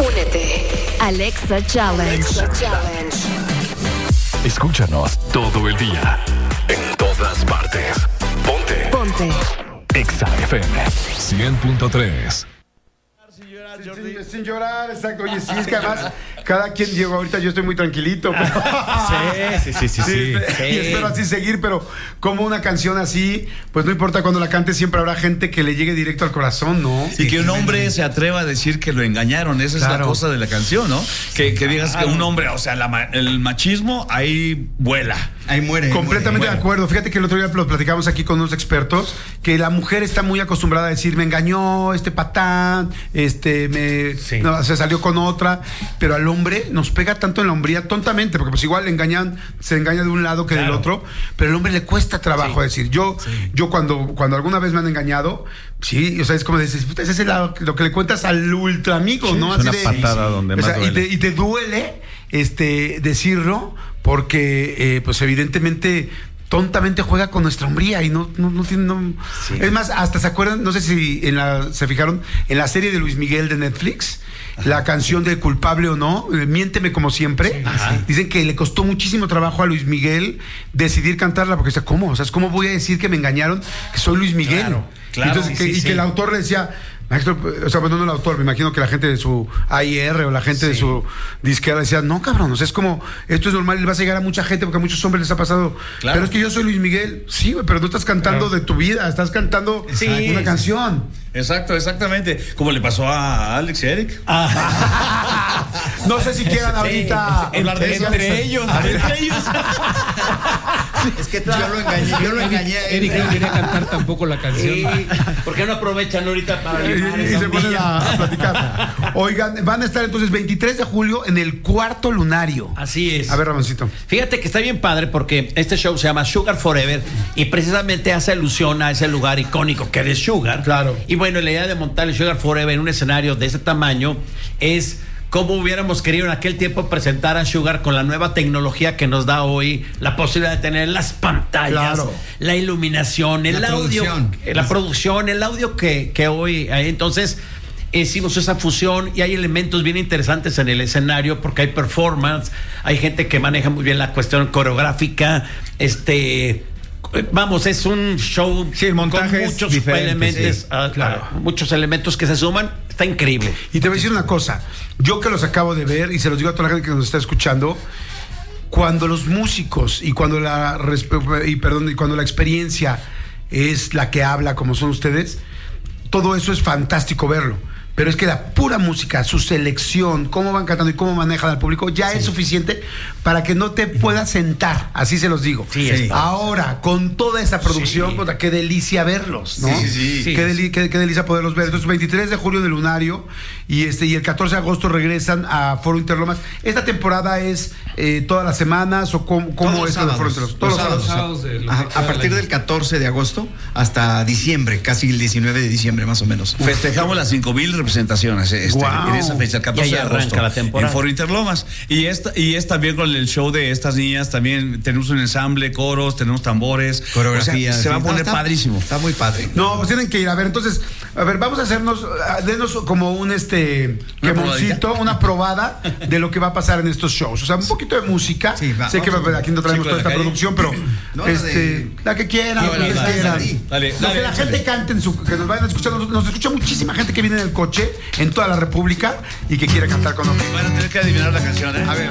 Únete. Alexa Challenge. Escúchanos todo el día, en todas partes. Ponte. Exa FM 100.3. Sin llorar, exacto. Oye, sí, es que además cada quien llegó ahorita, yo estoy muy tranquilito. Pero... Sí. Y espero así seguir, pero como una canción así, pues no importa cuando la cante, siempre habrá gente que le llegue directo al corazón, ¿no? Y que un hombre se atreva a decir que lo engañaron, esa es la cosa de la canción, ¿no? Que digas que un hombre, o sea, el machismo ahí vuela. Ahí muere. Completamente de acuerdo. Fíjate que el otro día lo platicamos aquí con unos expertos, que la mujer está muy acostumbrada a decir, me engañó, patán, no, se salió con otra, pero al hombre nos pega tanto en la hombría tontamente, porque pues igual se engaña de un lado que del otro, pero al hombre le cuesta trabajo decir. Yo cuando alguna vez me han engañado, sí, o sea, es como dices, ese es lo que le cuentas al ultra amigo, ¿no? Es una patada donde más duele. Y te duele decirlo, porque pues evidentemente tontamente juega con nuestra hombría y no tiene. Sí. Es más, hasta se acuerdan, no sé si se fijaron en la serie de Luis Miguel de Netflix, la canción de Culpable o No, Miénteme como siempre. Dicen que le costó muchísimo trabajo a Luis Miguel decidir cantarla, porque ¿cómo? O sea, ¿cómo voy a decir que me engañaron, que soy Luis Miguel? Claro. Entonces, que el autor le decía, maestro, o sea, bueno, no el autor, me imagino que la gente de su AIR o la gente de su disquera decía, no, cabrón, o sea, es como, esto es normal y vas a llegar a mucha gente porque a muchos hombres les ha pasado. Claro. Pero es que yo soy Luis Miguel. Sí, pero no estás cantando de tu vida, estás cantando una canción. Exacto, exactamente. Como le pasó a Alex y Eric. No sé si quieran ahorita hablar de entre ellos. Es que yo lo engañé. Eric no quería cantar tampoco la canción. ¿Por qué no aprovechan ahorita para y se ponen a platicar? Oigan, van a estar entonces 23 de julio en el Cuarto Lunario. Así es. A ver, Ramoncito. Fíjate que está bien padre porque este show se llama Sugar Forever y precisamente hace alusión a ese lugar icónico que es Sugar. Claro. Y bueno, la idea de montar el Sugar Forever en un escenario de ese tamaño es cómo hubiéramos querido en aquel tiempo presentar a Sugar con la nueva tecnología que nos da hoy la posibilidad de tener las pantallas, la iluminación, el audio, la producción, el audio que hoy hay. Entonces hicimos esa fusión y hay elementos bien interesantes en el escenario porque hay performance, hay gente que maneja muy bien la cuestión coreográfica, vamos, es un show con muchos elementos, muchos elementos que se suman. Está increíble. Y te voy a decir una cosa, yo que los acabo de ver y se los digo a toda la gente que nos está escuchando, cuando los músicos y cuando la experiencia es la que habla, como son ustedes, todo eso es fantástico verlo. Pero es que la pura música, su selección, cómo van cantando y cómo manejan al público, ya es suficiente para que no te puedas sentar, así se los digo. Ahora, con toda esa producción, puta, qué delicia verlos, ¿no? Qué delicia poderlos ver. Entonces, 23 de julio de Lunario y el 14 de agosto regresan a Foro Interlomas. ¿Esta temporada es todas las semanas o cómo es el Foro Interlomas? Todos los sábados. A partir del 14 de agosto hasta diciembre, casi el 19 de diciembre más o menos. Festejamos las 5,000 representaciones en esa fecha, el 14 de agosto, en Foro Interlomas. Y es también con el show de estas niñas, también tenemos un ensamble, coros, tenemos tambores, coreografía. Se va a poner padrísimo. Está muy padre. No, pues tienen que ir. A ver, entonces, vamos a denos como un quemoncito, una probada de lo que va a pasar en estos shows. O sea, un poquito de música. Sé que aquí no traemos toda esta producción, pero la que quieran, lo que quieran. Lo que la gente cante que nos vayan a escuchar. Nos escucha muchísima gente que viene en el coche en toda la República y que quiere cantar con nosotros. Van a tener que adivinar la canción, A ver.